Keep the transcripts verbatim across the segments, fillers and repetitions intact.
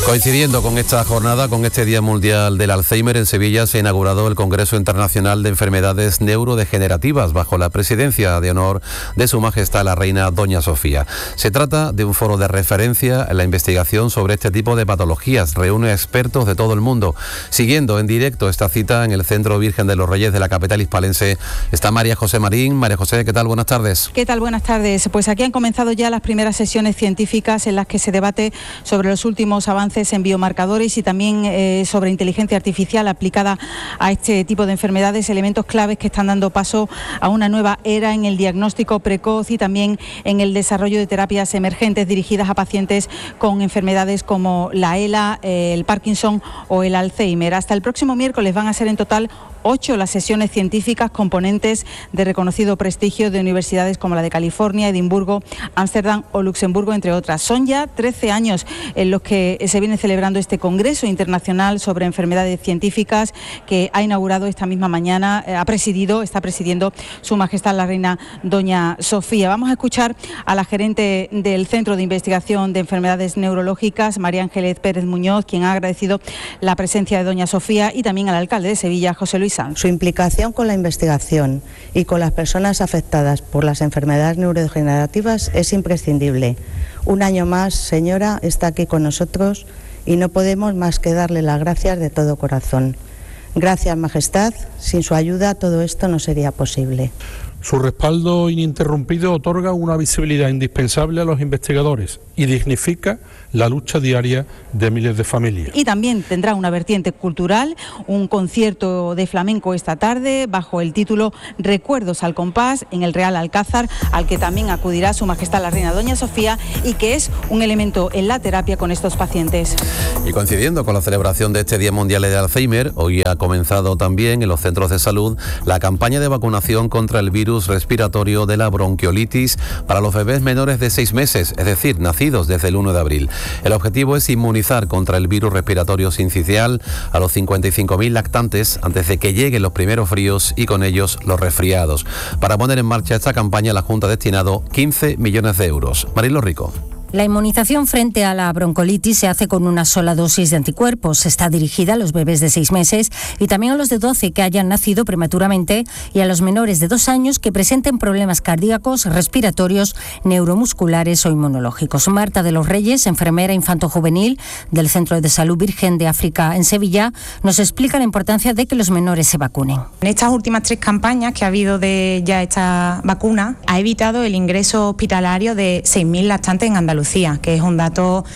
Coincidiendo con esta jornada, con este Día Mundial del Alzheimer, en Sevilla se ha inaugurado el Congreso Internacional de Enfermedades Neurodegenerativas bajo la presidencia de honor de Su Majestad la Reina Doña Sofía. Se trata de un foro de referencia en la investigación sobre este tipo de patologías. Reúne a expertos de todo el mundo. Siguiendo en directo esta cita en el Centro Virgen de los Reyes de la capital hispalense está María José Marín. María José, ¿qué tal? Buenas tardes. ¿Qué tal? Buenas tardes. Pues aquí han comenzado ya las primeras sesiones científicas en las que se debate sobre los últimos avances en biomarcadores y también eh, sobre inteligencia artificial aplicada a este tipo de enfermedades, elementos claves que están dando paso a una nueva era en el diagnóstico precoz y también en el desarrollo de terapias emergentes dirigidas a pacientes con enfermedades como la ELA, eh, el Parkinson o el Alzheimer. Hasta el próximo miércoles van a ser en total ocho las sesiones científicas componentes de reconocido prestigio de universidades como la de California, Edimburgo, Ámsterdam o Luxemburgo, entre otras. Son ya trece años en los que se viene celebrando este Congreso Internacional sobre Enfermedades Científicas que ha inaugurado esta misma mañana, eh, ha presidido, está presidiendo Su Majestad la Reina Doña Sofía. Vamos a escuchar a la gerente del Centro de Investigación de Enfermedades Neurológicas, María Ángeles Pérez Muñoz, quien ha agradecido la presencia de Doña Sofía, y también al alcalde de Sevilla, José Luis Sanz. Su implicación con la investigación y con las personas afectadas por las enfermedades neurodegenerativas es imprescindible. Un año más, señora, está aquí con nosotros y no podemos más que darle las gracias de todo corazón. Gracias, Majestad. Sin su ayuda todo esto no sería posible. Su respaldo ininterrumpido otorga una visibilidad indispensable a los investigadores y dignifica la lucha diaria de miles de familias. Y también tendrá una vertiente cultural, un concierto de flamenco esta tarde bajo el título Recuerdos al compás en el Real Alcázar, al que también acudirá Su Majestad la Reina Doña Sofía y que es un elemento en la terapia con estos pacientes. Y coincidiendo con la celebración de este Día Mundial de Alzheimer, hoy ha comenzado también en los centros de salud la campaña de vacunación contra el virus respiratorio de la bronquiolitis para los bebés menores de seis meses, es decir, nacidos desde el uno de abril. El objetivo es inmunizar contra el virus respiratorio sincicial a los cincuenta y cinco mil lactantes antes de que lleguen los primeros fríos y con ellos los resfriados. Para poner en marcha esta campaña, la Junta ha destinado quince millones de euros. Marilo Rico. La inmunización frente a la broncolitis se hace con una sola dosis de anticuerpos. Está dirigida a los bebés de seis meses y también a los de doce que hayan nacido prematuramente y a los menores de dos años que presenten problemas cardíacos, respiratorios, neuromusculares o inmunológicos. Marta de los Reyes, enfermera infanto-juvenil del Centro de Salud Virgen de África en Sevilla, nos explica la importancia de que los menores se vacunen. En estas últimas tres campañas que ha habido de ya esta vacuna, ha evitado el ingreso hospitalario de seis mil lactantes en Andalucía, que es un dato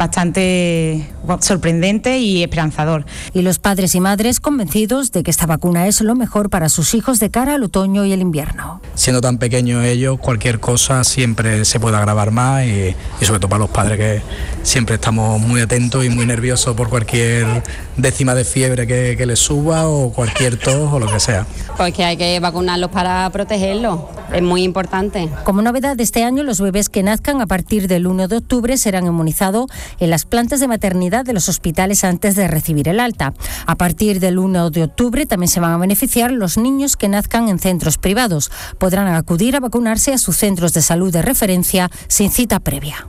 bastante sorprendente y esperanzador. Y los padres y madres convencidos de que esta vacuna es lo mejor para sus hijos de cara al otoño y el invierno. Siendo tan pequeños ellos, cualquier cosa siempre se puede agravar más y, y sobre todo para los padres, que siempre estamos muy atentos y muy nerviosos por cualquier décima de fiebre que, que les suba o cualquier tos o lo que sea. Pues que hay que vacunarlos para protegerlos, es muy importante. Como novedad de este año, los bebés que nazcan a partir del uno de octubre serán inmunizados en las plantas de maternidad de los hospitales antes de recibir el alta. A partir del uno de octubre también se van a beneficiar los niños que nazcan en centros privados. Podrán acudir a vacunarse a sus centros de salud de referencia sin cita previa.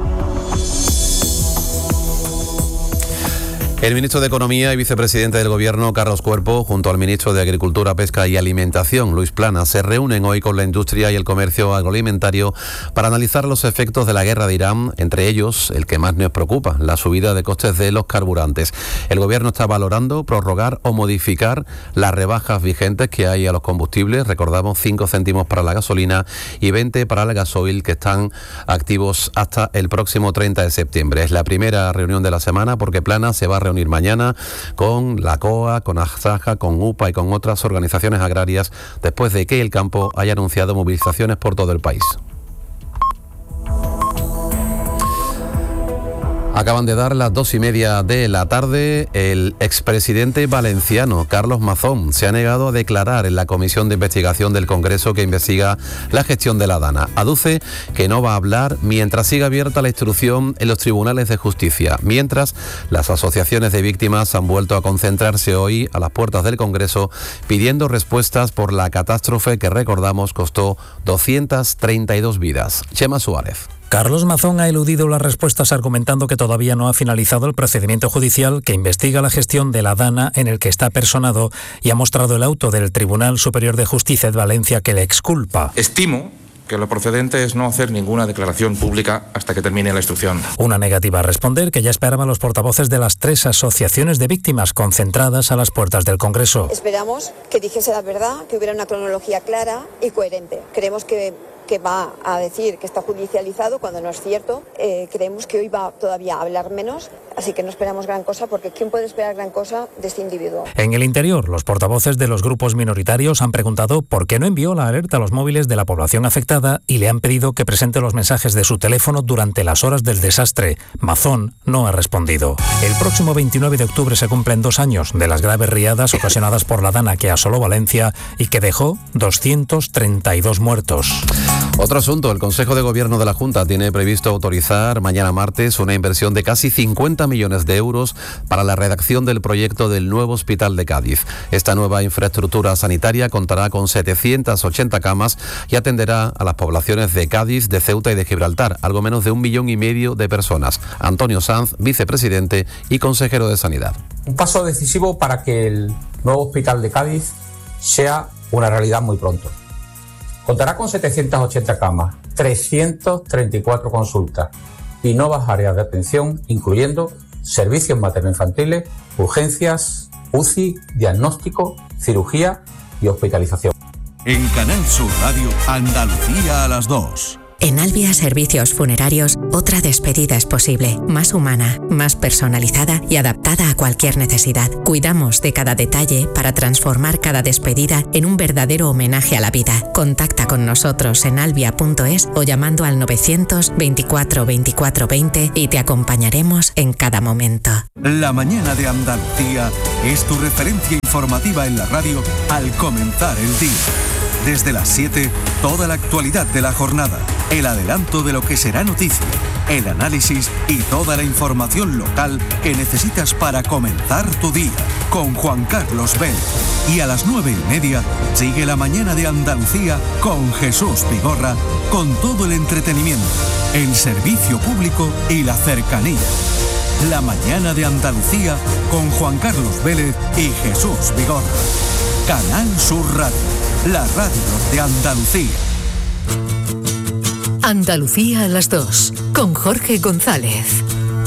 El ministro de Economía y vicepresidente del Gobierno, Carlos Cuerpo, junto al ministro de Agricultura, Pesca y Alimentación, Luis Planas, se reúnen hoy con la industria y el comercio agroalimentario para analizar los efectos de la guerra de Irán, entre ellos el que más nos preocupa, la subida de costes de los carburantes. El Gobierno está valorando prorrogar o modificar las rebajas vigentes que hay a los combustibles. Recordamos cinco céntimos para la gasolina y veinte para el gasoil, que están activos hasta el próximo treinta de septiembre. Es la primera reunión de la semana porque Planas se va a reunir reunir mañana con la C O A, con ASAJA, con U P A y con otras organizaciones agrarias después de que el campo haya anunciado movilizaciones por todo el país. Acaban de dar las dos y media de la tarde. El expresidente valenciano, Carlos Mazón, se ha negado a declarar en la comisión de investigación del Congreso que investiga la gestión de la Dana. Aduce que no va a hablar mientras siga abierta la instrucción en los tribunales de justicia. Mientras, las asociaciones de víctimas han vuelto a concentrarse hoy a las puertas del Congreso pidiendo respuestas por la catástrofe que, recordamos, costó doscientas treinta y dos vidas. Chema Suárez. Carlos Mazón ha eludido las respuestas argumentando que todavía no ha finalizado el procedimiento judicial que investiga la gestión de la Dana en el que está personado y ha mostrado el auto del Tribunal Superior de Justicia de Valencia que le exculpa. Estimo que lo procedente es no hacer ninguna declaración pública hasta que termine la instrucción. Una negativa a responder que ya esperaban los portavoces de las tres asociaciones de víctimas concentradas a las puertas del Congreso. Esperamos que dijese la verdad, que hubiera una cronología clara y coherente. Creemos que que va a decir que está judicializado cuando no es cierto. Eh, creemos que hoy va todavía a hablar menos, así que no esperamos gran cosa, porque ¿quién puede esperar gran cosa de este individuo? En el interior, los portavoces de los grupos minoritarios han preguntado por qué no envió la alerta a los móviles de la población afectada y le han pedido que presente los mensajes de su teléfono durante las horas del desastre. Mazón no ha respondido. El próximo veintinueve de octubre se cumplen dos años de las graves riadas ocasionadas por la Dana que asoló Valencia y que dejó doscientos treinta y dos muertos. Otro asunto, el Consejo de Gobierno de la Junta tiene previsto autorizar mañana martes una inversión de casi cincuenta millones de euros para la redacción del proyecto del nuevo Hospital de Cádiz. Esta nueva infraestructura sanitaria contará con setecientas ochenta camas y atenderá a las poblaciones de Cádiz, de Ceuta y de Gibraltar, algo menos de un millón y medio de personas. Antonio Sanz, vicepresidente y consejero de Sanidad. Un paso decisivo para que el nuevo Hospital de Cádiz sea una realidad muy pronto. Contará con setecientas ochenta camas, trescientas treinta y cuatro consultas y nuevas áreas de atención, incluyendo servicios materno-infantiles, urgencias, U C I, diagnóstico, cirugía y hospitalización. En Canal Sur Radio, Andalucía a las dos. En Albia Servicios Funerarios, otra despedida es posible, más humana, más personalizada y adaptada a cualquier necesidad. Cuidamos de cada detalle para transformar cada despedida en un verdadero homenaje a la vida. Contacta con nosotros en albia punto es o llamando al novecientos veinticuatro veinticuatro veinte y te acompañaremos en cada momento. La mañana de Andalucía es tu referencia informativa en la radio al comenzar el día. Desde las siete, toda la actualidad de la jornada, el adelanto de lo que será noticia, el análisis y toda la información local que necesitas para comenzar tu día, con Juan Carlos Vélez. Y a las nueve y media, sigue la mañana de Andalucía con Jesús Vigorra, con todo el entretenimiento, el servicio público y la cercanía. La mañana de Andalucía con Juan Carlos Vélez y Jesús Vigorra. Canal Sur Radio, la radio de Andalucía. Andalucía a las dos, con Jorge González.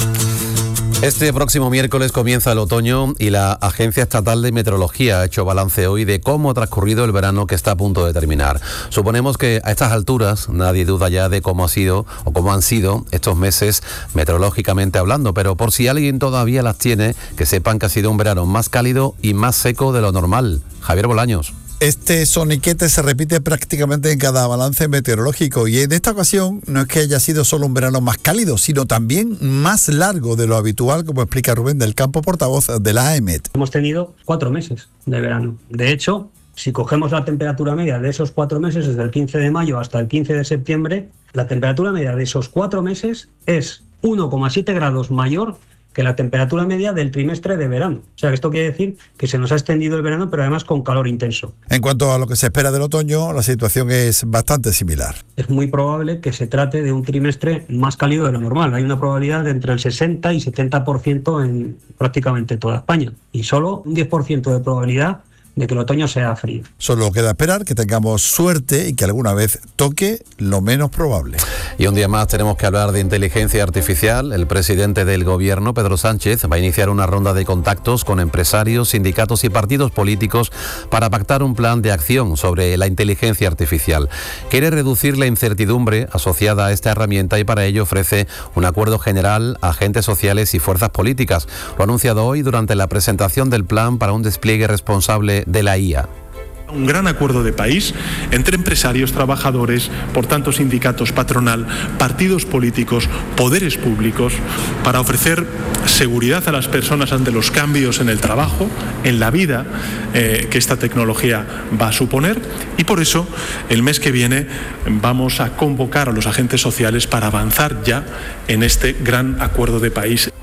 Este próximo miércoles comienza el otoño y la Agencia Estatal de Meteorología ha hecho balance hoy de cómo ha transcurrido el verano que está a punto de terminar. Suponemos que a estas alturas nadie duda ya de cómo ha sido o cómo han sido estos meses meteorológicamente hablando, pero por si alguien todavía las tiene, que sepan que ha sido un verano más cálido y más seco de lo normal. Javier Bolaños. Este soniquete se repite prácticamente en cada balance meteorológico y en esta ocasión no es que haya sido solo un verano más cálido, sino también más largo de lo habitual, como explica Rubén del Campo, portavoz de la A E M E T. Hemos tenido cuatro meses de verano. De hecho, si cogemos la temperatura media de esos cuatro meses, desde el quince de mayo hasta el quince de septiembre, la temperatura media de esos cuatro meses es uno coma siete grados mayor que la temperatura media del trimestre de verano. O sea, que esto quiere decir que se nos ha extendido el verano, pero además con calor intenso. En cuanto a lo que se espera del otoño, la situación es bastante similar. Es muy probable que se trate de un trimestre más cálido de lo normal. Hay una probabilidad de entre el sesenta y setenta por ciento en prácticamente toda España. Y solo un diez por ciento de probabilidad de que el otoño sea frío. Solo queda esperar que tengamos suerte y que alguna vez toque lo menos probable. Y un día más tenemos que hablar de inteligencia artificial. El presidente del gobierno, Pedro Sánchez, va a iniciar una ronda de contactos con empresarios, sindicatos y partidos políticos para pactar un plan de acción sobre la inteligencia artificial. Quiere reducir la incertidumbre asociada a esta herramienta y para ello ofrece un acuerdo general a agentes sociales y fuerzas políticas. Lo ha anunciado hoy durante la presentación del plan para un despliegue responsable de la I A. Un gran acuerdo de país entre empresarios, trabajadores, por tanto sindicatos, patronal, partidos políticos, poderes públicos, para ofrecer seguridad a las personas ante los cambios en el trabajo, en la vida eh, que esta tecnología va a suponer, y por eso el mes que viene vamos a convocar a los agentes sociales para avanzar ya en este gran acuerdo de país.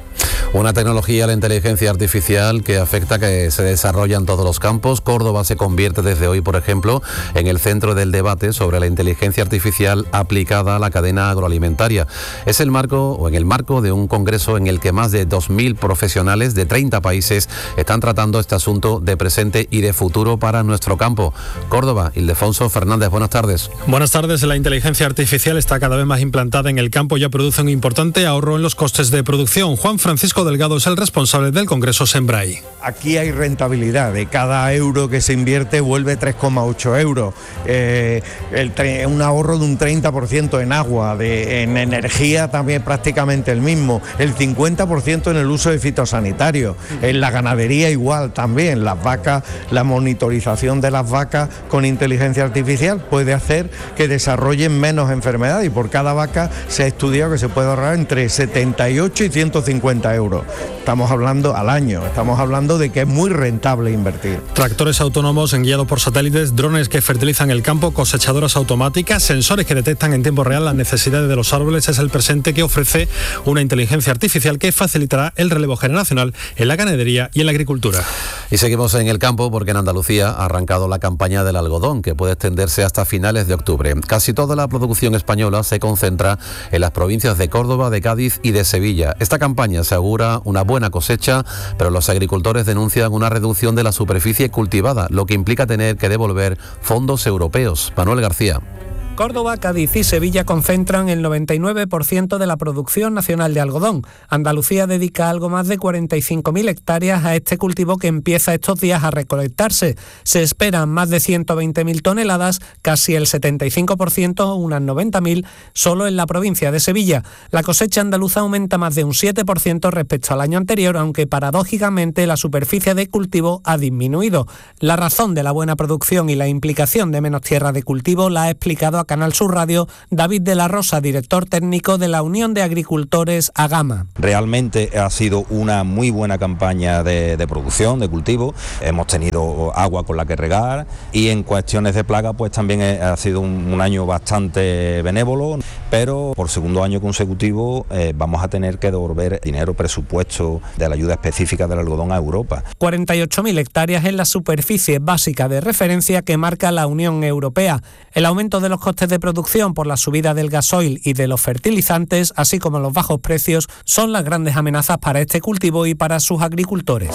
Una tecnología, la inteligencia artificial, que afecta que se desarrolla en todos los campos. Córdoba se convierte desde hoy, por ejemplo, en el centro del debate sobre la inteligencia artificial aplicada a la cadena agroalimentaria. Es el marco, o en el marco de un congreso en el que más de dos mil profesionales de treinta países están tratando este asunto de presente y de futuro para nuestro campo. Córdoba, Ildefonso Fernández, buenas tardes. Buenas tardes. La inteligencia artificial está cada vez más implantada en el campo y ya produce un importante ahorro en los costes de producción. Juan Francisco Delgado es el responsable del Congreso Sembrai. Aquí hay rentabilidad, de cada euro que se invierte vuelve tres coma ocho euros, eh, el tre- un ahorro de un treinta por ciento en agua, de, en energía también prácticamente el mismo, el cincuenta por ciento en el uso de fitosanitarios, en la ganadería igual también, las vacas, la monitorización de las vacas con inteligencia artificial puede hacer que desarrollen menos enfermedad y por cada vaca se ha estudiado que se puede ahorrar entre setenta y ocho y ciento cincuenta euros. Estamos hablando al año, estamos hablando de que es muy rentable invertir. Tractores autónomos guiados por satélites, drones que fertilizan el campo, cosechadoras automáticas, sensores que detectan en tiempo real las necesidades de los árboles es el presente que ofrece una inteligencia artificial que facilitará el relevo generacional en la ganadería y en la agricultura. Y seguimos en el campo porque en Andalucía ha arrancado la campaña del algodón, que puede extenderse hasta finales de octubre. Casi toda la producción española se concentra en las provincias de Córdoba, de Cádiz y de Sevilla. Esta campaña se augura una buena cosecha, pero los agricultores denuncian una reducción de la superficie cultivada, lo que implica tener que devolver fondos europeos. Manuel García. Córdoba, Cádiz y Sevilla concentran el noventa y nueve por ciento de la producción nacional de algodón. Andalucía dedica algo más de cuarenta y cinco mil hectáreas a este cultivo que empieza estos días a recolectarse. Se esperan más de ciento veinte mil toneladas, casi el setenta y cinco por ciento, unas noventa mil, solo en la provincia de Sevilla. La cosecha andaluza aumenta más de un siete por ciento respecto al año anterior, aunque paradójicamente la superficie de cultivo ha disminuido. La razón de la buena producción y la implicación de menos tierra de cultivo la ha explicado a Canal Sur Radio David de la Rosa, director técnico de la Unión de Agricultores Agama. Realmente ha sido una muy buena campaña de, de producción, de cultivo. Hemos tenido agua con la que regar y en cuestiones de plaga pues también ha sido un, un año bastante benévolo, pero por segundo año consecutivo eh, vamos a tener que devolver dinero, presupuesto de la ayuda específica del algodón a Europa. cuarenta y ocho mil hectáreas es la superficie básica de referencia que marca la Unión Europea. El aumento de los costes de producción por la subida del gasoil y de los fertilizantes, así como los bajos precios, son las grandes amenazas para este cultivo y para sus agricultores.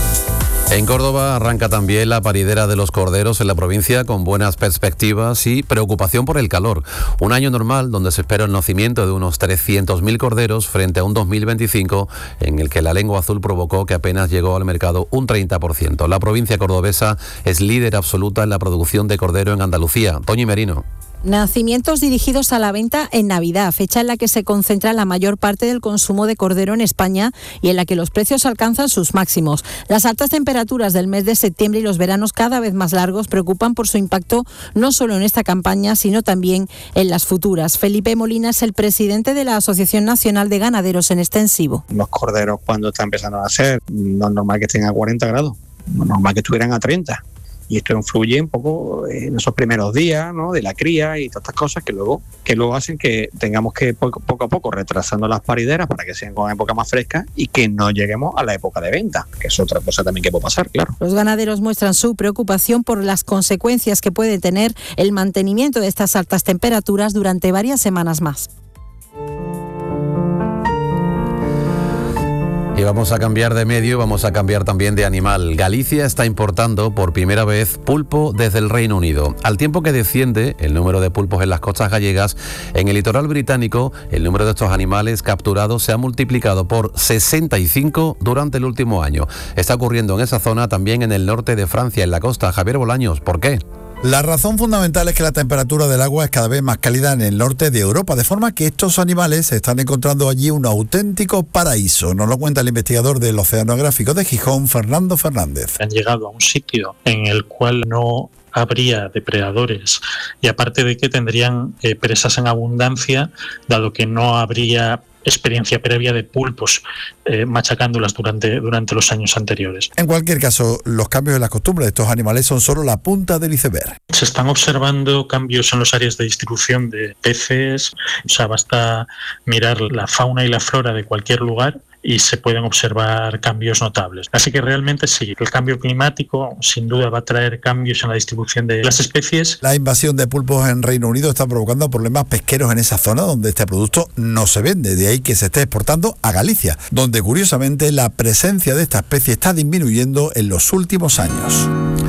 En Córdoba arranca también la paridera de los corderos en la provincia con buenas perspectivas y preocupación por el calor. Un año normal donde se espera el nacimiento de unos trescientos mil corderos frente a un dos mil veinticinco en el que la lengua azul provocó que apenas llegó al mercado un treinta por ciento. La provincia cordobesa es líder absoluta en la producción de cordero en Andalucía. Toñi Merino. Nacimientos dirigidos a la venta en Navidad, fecha en la que se concentra la mayor parte del consumo de cordero en España y en la que los precios alcanzan sus máximos. Las altas temperaturas del mes de septiembre y los veranos cada vez más largos preocupan por su impacto no solo en esta campaña, sino también en las futuras. Felipe Molina es el presidente de la Asociación Nacional de Ganaderos en Extensivo. Los corderos cuando están empezando a nacer, no es normal que estén a cuarenta grados, no es normal que estuvieran a treinta. Y esto influye un poco en esos primeros días, ¿no?, de la cría y todas estas cosas que luego que luego hacen que tengamos que poco, poco a poco retrasando las parideras para que sean con época más fresca y que no lleguemos a la época de venta, que es otra cosa también que puede pasar, claro. Los ganaderos muestran su preocupación por las consecuencias que puede tener el mantenimiento de estas altas temperaturas durante varias semanas más. Y vamos a cambiar de medio, vamos a cambiar también de animal. Galicia está importando por primera vez pulpo desde el Reino Unido. Al tiempo que desciende el número de pulpos en las costas gallegas, en el litoral británico el número de estos animales capturados se ha multiplicado por sesenta y cinco durante el último año. Está ocurriendo en esa zona también en el norte de Francia, en la costa. Javier Bolaños, ¿por qué? La razón fundamental es que la temperatura del agua es cada vez más cálida en el norte de Europa, de forma que estos animales se están encontrando allí un auténtico paraíso. Nos lo cuenta el investigador del Oceanográfico de Gijón, Fernando Fernández. Han llegado a un sitio en el cual no habría depredadores y aparte de que tendrían eh, presas en abundancia, dado que no habría experiencia previa de pulpos eh, machacándolas durante, durante los años anteriores. En cualquier caso, los cambios en las costumbres de estos animales son solo la punta del iceberg. Se están observando cambios en los áreas de distribución de peces, o sea, basta mirar la fauna y la flora de cualquier lugar y se pueden observar cambios notables. Así que realmente sí, el cambio climático sin duda va a traer cambios en la distribución de las especies. La invasión de pulpos en Reino Unido está provocando problemas pesqueros en esa zona donde este producto no se vende, de ahí que se esté exportando a Galicia, donde curiosamente la presencia de esta especie está disminuyendo en los últimos años.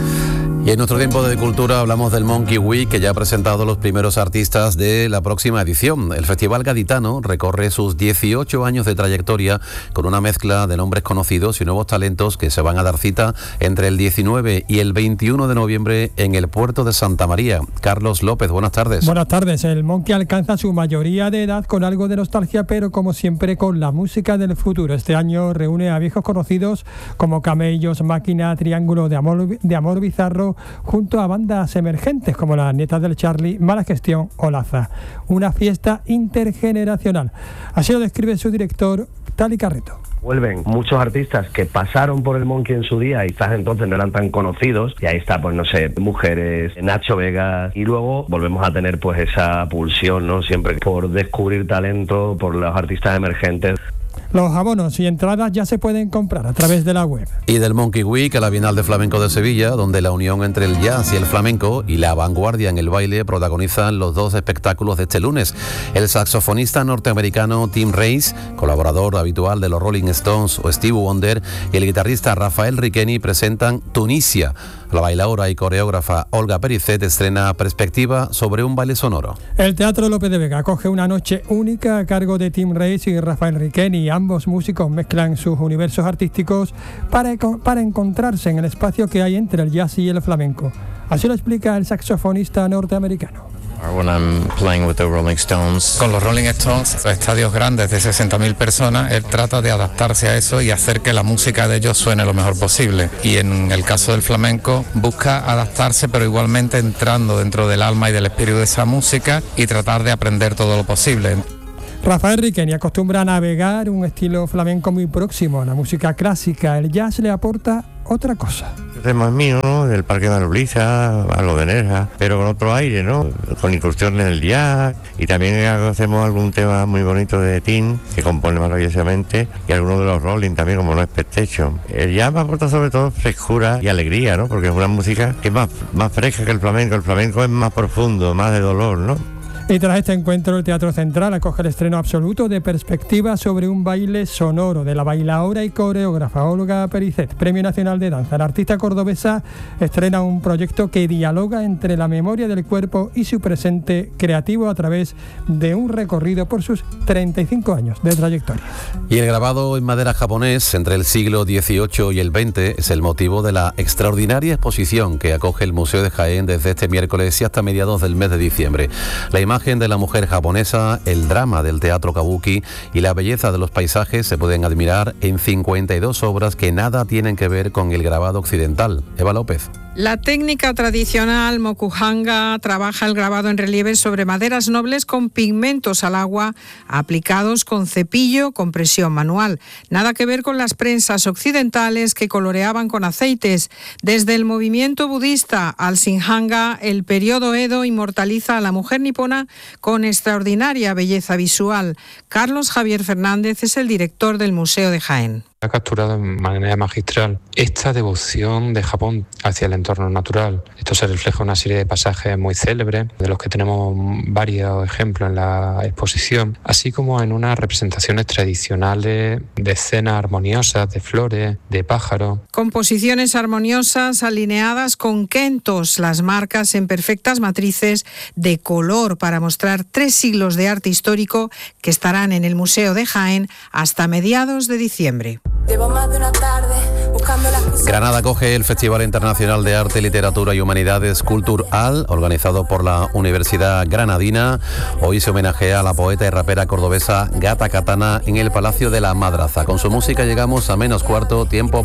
Y en nuestro tiempo de cultura hablamos del Monkey Week, que ya ha presentado los primeros artistas de la próxima edición. El Festival Gaditano recorre sus dieciocho años de trayectoria con una mezcla de nombres conocidos y nuevos talentos que se van a dar cita entre el diecinueve y el veintiuno de noviembre en el puerto de Santa María. Carlos López, buenas tardes. Buenas tardes. El Monkey alcanza su mayoría de edad con algo de nostalgia, pero como siempre con la música del futuro. Este año reúne a viejos conocidos como Camellos, Máquina, Triángulo de Amor, de Amor Bizarro, junto a bandas emergentes como las Nietas del Charlie, Mala Gestión o Laza. Una fiesta intergeneracional. Así lo describe su director, Tali Carreto. Vuelven muchos artistas que pasaron por el Monkey en su día y quizás entonces no eran tan conocidos, y ahí está, pues no sé, Mujeres, Nacho Vegas, y luego volvemos a tener pues esa pulsión, ¿no? Siempre por descubrir talento, por los artistas emergentes. Los abonos y entradas ya se pueden comprar a través de la web. Y del Monkey Week a la Bienal de Flamenco de Sevilla, donde la unión entre el jazz y el flamenco y la vanguardia en el baile protagonizan los dos espectáculos de este lunes. El saxofonista norteamericano Tim Rice, colaborador habitual de los Rolling Stones o Stevie Wonder, y el guitarrista Rafael Riqueni presentan Tunisia. La bailaora y coreógrafa Olga Pericet estrena Perspectiva sobre un baile sonoro. El Teatro López de Vega acoge una noche única a cargo de Tim Rice y Rafael Riqueni. Ambos músicos mezclan sus universos artísticos para, para encontrarse en el espacio que hay entre el jazz y el flamenco. Así lo explica el saxofonista norteamericano. When I'm playing with the Rolling Stones. Con los Rolling Stones, estadios grandes de sesenta mil personas, él trata de adaptarse a eso y hacer que la música de ellos suene lo mejor posible. Y en el caso del flamenco, busca adaptarse, pero igualmente entrando dentro del alma y del espíritu de esa música y tratar de aprender todo lo posible. Rafael Riqueni acostumbra a navegar un estilo flamenco muy próximo a la música clásica. El jazz le aporta otra cosa. El tema es mío, ¿no? Del Parque Manobrisa, a lo de Nerja, pero con otro aire, ¿no? Con incursiones del jazz, y también hacemos algún tema muy bonito de Tim, que compone maravillosamente, y algunos de los Rolling también, como No Expectation. El jazz me aporta sobre todo frescura y alegría, ¿no? Porque es una música que es más, más fresca que el flamenco. El flamenco es más profundo, más de dolor, ¿no? Y tras este encuentro, el Teatro Central acoge el estreno absoluto de Perspectiva sobre un baile sonoro de la bailaora y coreógrafa Olga Pericet, Premio Nacional de Danza. La artista cordobesa estrena un proyecto que dialoga entre la memoria del cuerpo y su presente creativo a través de un recorrido por sus treinta y cinco años de trayectoria. Y el grabado en madera japonés entre el siglo dieciocho y el veinte es el motivo de la extraordinaria exposición que acoge el Museo de Jaén desde este miércoles y hasta mediados del mes de diciembre. La imagen de la mujer japonesa, el drama del teatro kabuki y la belleza de los paisajes se pueden admirar en cincuenta y dos obras que nada tienen que ver con el grabado occidental. Eva López. La técnica tradicional mokuhanga trabaja el grabado en relieve sobre maderas nobles con pigmentos al agua aplicados con cepillo con presión manual. Nada que ver con las prensas occidentales que coloreaban con aceites. Desde el movimiento budista al Shinhanga, el periodo Edo inmortaliza a la mujer nipona con extraordinaria belleza visual. Carlos Javier Fernández es el director del Museo de Jaén. Ha capturado de manera magistral esta devoción de Japón hacia el entorno natural. Esto se refleja en una serie de pasajes muy célebres, de los que tenemos varios ejemplos en la exposición, así como en unas representaciones tradicionales de escenas armoniosas, de flores, de pájaros. Composiciones armoniosas alineadas con kentos, las marcas en perfectas matrices de color para mostrar tres siglos de arte histórico que estarán en el Museo de Jaén hasta mediados de diciembre. Llevo más de una tarde buscando las cosas. Granada acoge el Festival Internacional de Arte, Literatura y Humanidades Cultural, organizado por la Universidad Granadina. Hoy se homenajea a la poeta y rapera cordobesa Gata Katana en el Palacio de la Madraza. Con su música llegamos a menos cuarto, tiempo